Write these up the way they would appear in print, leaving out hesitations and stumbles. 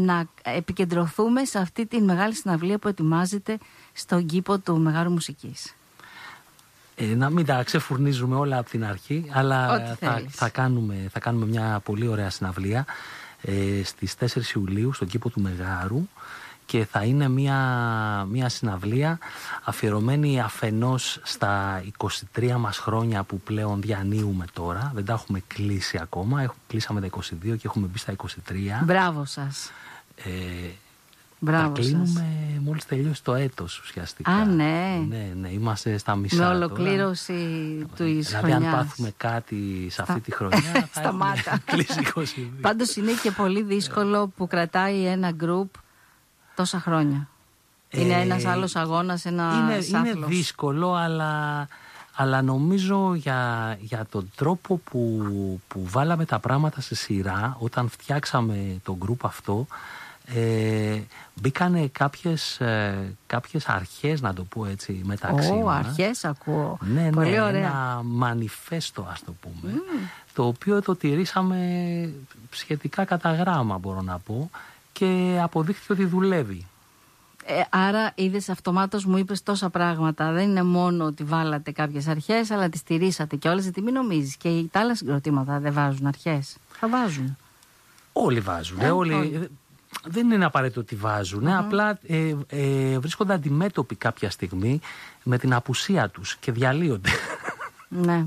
να επικεντρωθούμε σε αυτή τη μεγάλη συναυλία που ετοιμάζεται στον κήπο του Μεγάρου Μουσικής. Να μην τα ξεφουρνίζουμε όλα από την αρχή, αλλά θα κάνουμε μια πολύ ωραία συναυλία στις 4 Ιουλίου στον κήπο του Μεγάρου, και θα είναι μια συναυλία αφιερωμένη αφενός στα 23 μας χρόνια που πλέον διανύουμε τώρα. Δεν τα έχουμε κλείσει ακόμα, κλείσαμε τα 22 και έχουμε μπει στα 23. Μπράβο σας. Τα κλείνουμε μόλις τελειώσει το έτος ουσιαστικά. Α, ναι. Ναι, είμαστε στα μισά. Με ολοκλήρωση του χρονιάς. Δηλαδή αν πάθουμε κάτι σε αυτή τη χρονιά θα έχουμε κλείσει 22. Πάντως είναι και πολύ δύσκολο που κρατάει ένα γκρουπ τόσα χρόνια. Είναι ένας άλλος αγώνας, ένας είναι δύσκολο, αλλά νομίζω για τον τρόπο που βάλαμε τα πράγματα σε σειρά, όταν φτιάξαμε το γκρουπ αυτό, μπήκανε κάποιες αρχές, να το πω έτσι, μεταξύ μας. Αρχές ακούω. Ναι, πολύ ωραία. Ένα μανιφέστο, ας το πούμε, το οποίο το τηρήσαμε σχετικά κατά γράμμα, μπορώ να πω, και αποδείχθηκε ότι δουλεύει. Άρα είδες, αυτομάτως μου είπες τόσα πράγματα. Δεν είναι μόνο ότι βάλατε κάποιες αρχές, αλλά τις τηρήσατε κιόλας, γιατί μην νομίζεις και τα άλλα συγκροτήματα δεν βάζουν αρχές. Θα βάζουν. Όλοι βάζουν. Όλοι. Δεν είναι απαραίτητο ότι βάζουν. Απλά βρίσκονται αντιμέτωποι κάποια στιγμή με την απουσία τους και διαλύονται. Ναι.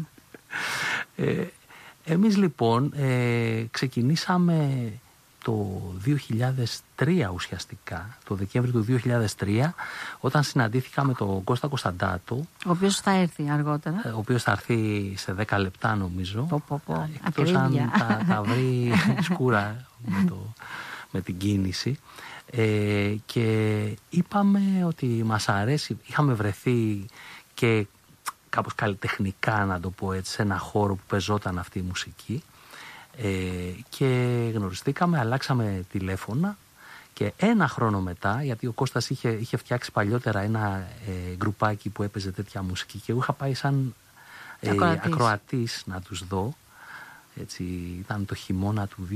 Εμείς λοιπόν ξεκινήσαμε το 2003 ουσιαστικά, το Δεκέμβρη του 2003, όταν συναντήθηκα με τον Κώστα Κωνσταντάτο, ο οποίος θα έρθει αργότερα. Ο οποίος θα έρθει σε 10 λεπτά νομίζω. Εκτός αν τα βρει σκούρα με την κίνηση. Και είπαμε ότι μας αρέσει, είχαμε βρεθεί και κάπως καλλιτεχνικά, να το πω έτσι, σε ένα χώρο που παίζονταν αυτή η μουσική. Και γνωριστήκαμε, αλλάξαμε τηλέφωνα, και ένα χρόνο μετά, γιατί ο Κώστας είχε φτιάξει παλιότερα ένα γκρουπάκι που έπαιζε τέτοια μουσική και εγώ είχα πάει σαν ακροατής να τους δω, έτσι, ήταν το χειμώνα του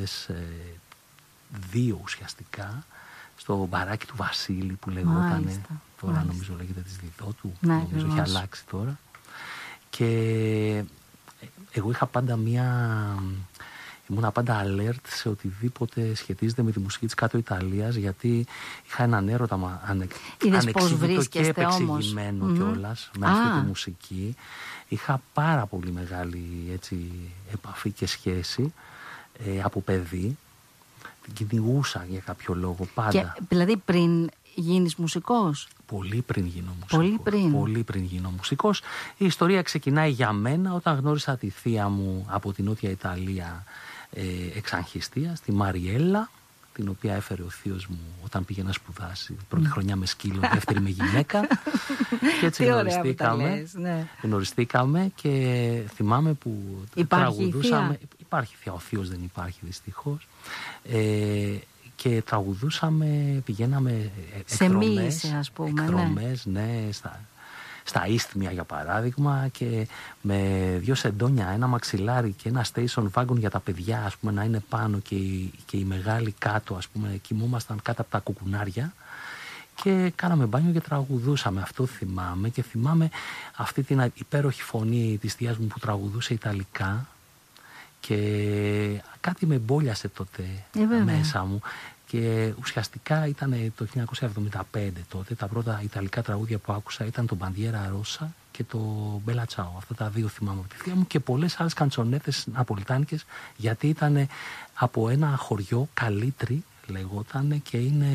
2002 ουσιαστικά, στο μπαράκι του Βασίλη που λεγόταν, τώρα νομίζω λέγεται της Διδότου, νομίζω έχει αλλάξει τώρα, και εγώ είχα πάντα ήμουνα πάντα alert σε οτιδήποτε σχετίζεται με τη μουσική της Κάτω Ιταλίας, γιατί είχα έναν έρωτα ανεξήγητο και επεξηγημένο κιόλας με αυτή τη μουσική. Είχα πάρα πολύ μεγάλη, έτσι, επαφή και σχέση από παιδί. Την κυνηγούσα για κάποιο λόγο πάντα. Και, δηλαδή πριν γίνεις μουσικός? Πολύ πριν γίνω μουσικός. Πολύ πριν γίνω μουσικός. Η ιστορία ξεκινάει για μένα όταν γνώρισα τη θεία μου από την Νότια Ιταλία, εξαγχιστία, στη Μαριέλα, την οποία έφερε ο θείος μου όταν πήγε να σπουδάσει. Πρώτη χρονιά με σκύλο, δεύτερη με γυναίκα. Και έτσι γνωριστήκαμε και θυμάμαι που τραγουδούσαμε. Υπάρχει θεία, ο θείος δεν υπάρχει δυστυχώς. Και τραγουδούσαμε, πηγαίναμε εκδρομές, ναι, στα Ίστμια για παράδειγμα, και με 2 σεντόνια, ένα μαξιλάρι και ένα station wagon για τα παιδιά, ας πούμε, να είναι πάνω και οι μεγάλοι κάτω, ας πούμε, κοιμούμασταν κάτω από τα κουκουνάρια και κάναμε μπάνιο και τραγουδούσαμε. Αυτό θυμάμαι, και θυμάμαι αυτή την υπέροχη φωνή της θείας μου που τραγουδούσε ιταλικά, και κάτι με μπόλιασε τότε μέσα μου. Και ουσιαστικά ήταν το 1975 τότε. Τα πρώτα ιταλικά τραγούδια που άκουσα ήταν το Bandiera Rossa και το Bella Ciao. Αυτά τα δύο θυμάμαι από τη θεία μου, και πολλές άλλες καντσονέτες ναπολιτάνικες, γιατί ήταν από ένα χωριό, Καλήτρι λεγόταν, και είναι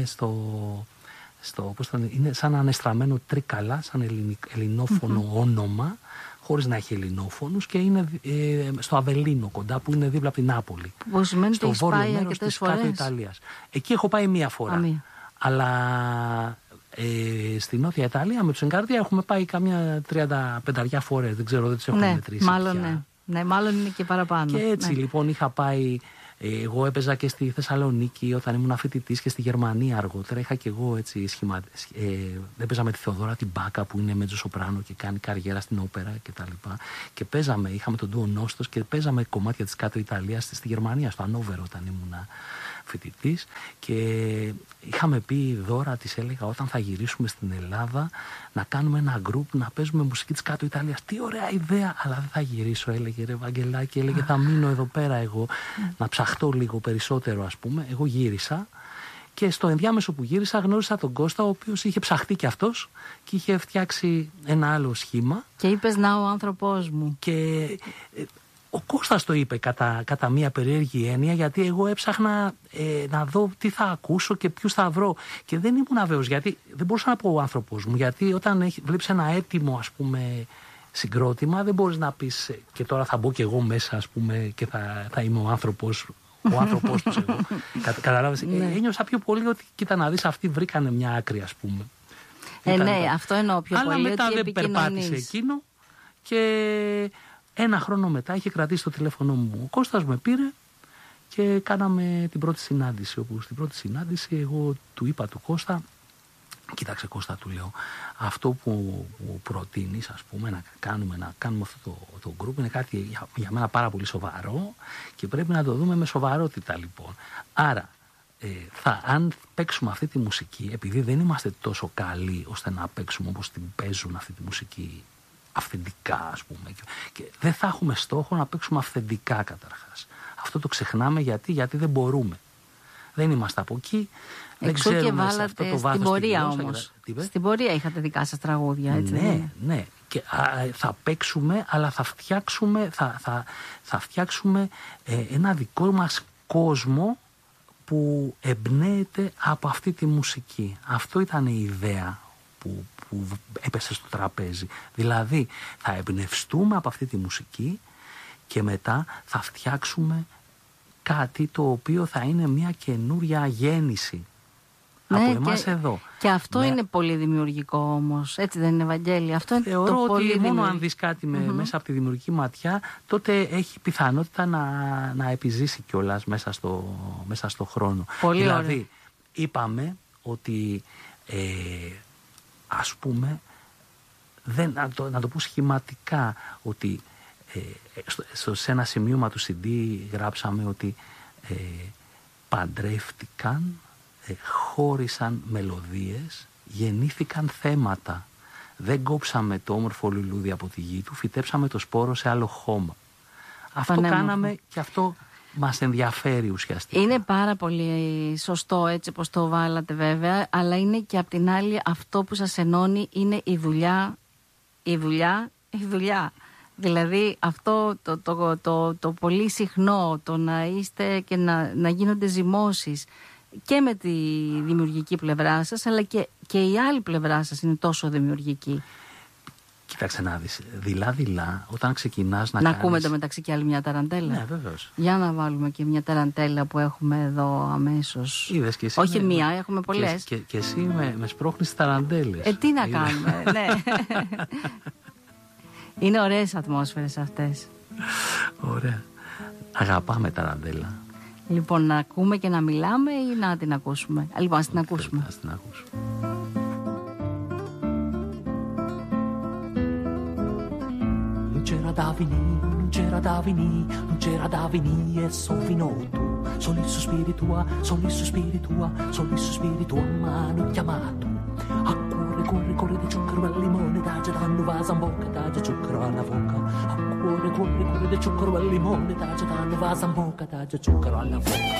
είναι σαν ανεστραμμένο Τρίκαλα, σαν ελληνόφωνο όνομα, χωρίς να έχει ελληνόφωνους, και είναι στο Αβελίνο κοντά, που είναι δίπλα από την Νάπολη. Που σημαίνει στο βόρειο μέρος της Κάτω Ιταλίας. Εκεί έχω πάει μία φορά. Αλλά στη Νότια Ιταλία με τους Εγκάρδια έχουμε πάει καμιά 35 φορές. Δεν ξέρω, δεν τις έχουμε μετρήσει. Μάλλον ναι, μάλλον είναι και παραπάνω. Και έτσι λοιπόν είχα πάει. Εγώ έπαιζα και στη Θεσσαλονίκη όταν ήμουν φοιτητής, και στη Γερμανία αργότερα. Είχα και εγώ έτσι έπαιζα με τη Θεοδώρα την Μπάκα, που είναι μέτζο σοπράνο και κάνει καριέρα στην όπερα κτλ. Και είχαμε τον Ντουο Νόστος και παίζαμε κομμάτια της Κάτω Ιταλίας στη Γερμανία, στο Ανόβερο όταν ήμουνα φοιτητής, και είχαμε πει, Δώρα, της έλεγα, όταν θα γυρίσουμε στην Ελλάδα να κάνουμε ένα γκρουπ να παίζουμε μουσική της Κάτω Ιταλίας. Τι ωραία ιδέα, αλλά δεν θα γυρίσω, έλεγε, ρε Βαγγελάκη, έλεγε, θα μείνω εδώ πέρα εγώ να ψαχτώ λίγο περισσότερο, ας πούμε. Εγώ γύρισα. Και στο ενδιάμεσο που γύρισα γνώρισα τον Κώστα, ο οποίος είχε ψαχτεί κι αυτός και είχε φτιάξει ένα άλλο σχήμα. Και είπες, να, ο άνθρωπός μου. Και ο Κώστας το είπε κατά μία περίεργη έννοια, γιατί εγώ έψαχνα να δω τι θα ακούσω και ποιους θα βρω. Και δεν ήμουν αβέβαιος, γιατί δεν μπορούσα να πω ο άνθρωπός μου, γιατί όταν βλέπεις ένα έτοιμο, ας πούμε, συγκρότημα, δεν μπορείς να πεις και τώρα θα μπω κι εγώ μέσα, ας πούμε, και θα είμαι ο άνθρωπος. Ο άνθρωπός τους εγώ. Καταλάβεις. Ένιωσα πιο πολύ ότι, κοίτα να δεις, αυτοί βρήκανε μια άκρη, ας πούμε. Ναι, αυτό εννοώ πιο πολύ. Αλλά μετά ότι δεν περπάτησε εκείνο, και ένα χρόνο μετά είχε κρατήσει το τηλέφωνο μου ο Κώστας, με πήρε και κάναμε την πρώτη συνάντηση. Όπου στην πρώτη συνάντηση εγώ του είπα του Κώστα, κοίταξε Κώστα, του λέω, αυτό που προτείνεις, ας πούμε, να κάνουμε αυτό το group είναι κάτι για μένα πάρα πολύ σοβαρό και πρέπει να το δούμε με σοβαρότητα, λοιπόν. Άρα, αν παίξουμε αυτή τη μουσική, επειδή δεν είμαστε τόσο καλοί ώστε να παίξουμε όπως την παίζουν αυτή τη μουσική αυθεντικά, ας πούμε, και δεν θα έχουμε στόχο να παίξουμε αυθεντικά καταρχάς. Αυτό το ξεχνάμε γιατί δεν μπορούμε. Δεν είμαστε από εκεί. Εξού και βάλατε στην πορεία όμως. Στην πορεία είχατε δικά σας τραγούδια, έτσι. Ναι. Και θα παίξουμε, αλλά θα φτιάξουμε ένα δικό μας κόσμο που εμπνέεται από αυτή τη μουσική. Αυτό ήταν η ιδέα που έπεσε στο τραπέζι. Δηλαδή θα εμπνευστούμε από αυτή τη μουσική και μετά θα φτιάξουμε κάτι το οποίο θα είναι μια καινούρια γέννηση από εμάς εδώ. Και αυτό είναι πολύ δημιουργικό όμως, έτσι δεν είναι, Βαγγέλη? Αυτό είναι θεωρώ το ότι πολύ μόνο αν δεις κάτι μέσα από τη δημιουργική ματιά, τότε έχει πιθανότητα να επιζήσει κιόλας μέσα στο χρόνο. Πολύ δηλαδή, ωραία. είπαμε ότι ας πούμε, να το πω σχηματικά, ότι σε ένα σημείωμα του CD γράψαμε ότι παντρεύτηκαν, χώρισαν μελωδίες, γεννήθηκαν θέματα. Δεν κόψαμε το όμορφο λουλούδι από τη γη του, φυτέψαμε το σπόρο σε άλλο χώμα. Αυτό κάναμε και αυτό μας ενδιαφέρει ουσιαστικά. Είναι πάρα πολύ σωστό έτσι πως το βάλατε, βέβαια, αλλά είναι και απ' την άλλη αυτό που σας ενώνει είναι η δουλειά. Δηλαδή αυτό το πολύ συχνό, το να είστε και να γίνονται ζυμώσεις και με τη δημιουργική πλευρά σας, αλλά και η άλλη πλευρά σας είναι τόσο δημιουργική. Κοίταξε να δεις, δειλά-δειλά, όταν ξεκινάς να κάνεις... ακούμε το μεταξύ και άλλη μια ταραντέλα. Ναι, βεβαίως. Για να βάλουμε και μια ταραντέλα που έχουμε εδώ αμέσως. Είδες και εσύ. Όχι μία, έχουμε πολλές. Και εσύ με σπρώχνεις ταραντέλες. Τι να κάνουμε, ναι. Είναι ωραίες ατμόσφαιρες αυτές. Ωραία. Αγαπάμε ταραντέλα. Λοιπόν, να ακούμε και να μιλάμε ή να την ακούσουμε? Λοιπόν, ας την ακούσουμε. Ας την ακούσουμε. Non c'era da venire e son finito. Solo il sospiro tua, ma non chiamato. A corre di zucchero al limone, dai, danno vasa in bocca, dai, zucchero alla bocca. A corre di zucchero al limone, dai, danno vasa in bocca, dai, zucchero alla bocca.